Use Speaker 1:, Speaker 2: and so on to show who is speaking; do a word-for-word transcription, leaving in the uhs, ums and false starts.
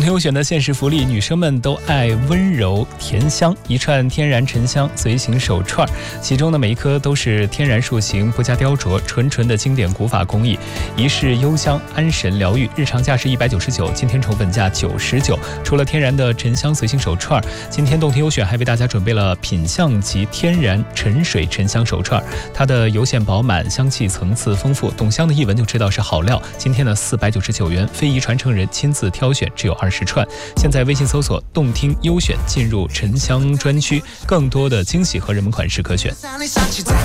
Speaker 1: 天优选的限时福利，女生们都爱温柔甜香，一串天然沉香随行手串，其中的每一颗都是天然树形，不加雕琢，纯纯的经典古法工艺，一世幽香，安神疗愈。日常价是一百九十九，今天成本价九十九。除了天然的沉香随行手串，今天动听优选还为大家准备了品相级天然沉水沉香手串，它的油线饱满，香气层次丰富，懂香的一闻就知道是好料。今天的四百九十九元，非遗传承人亲自挑选，只有二十串。现在微信搜索动听优选，进入沉香专区，更多的惊喜和热门款式可选。